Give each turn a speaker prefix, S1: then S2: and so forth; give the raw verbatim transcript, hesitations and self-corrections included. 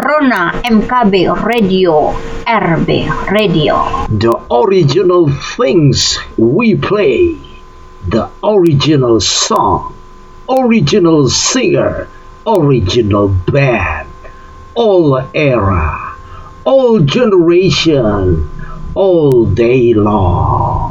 S1: Corona M K B Radio, R B Radio.
S2: The original things we play, the original song, original singer, original band, all era, all generation, all day long.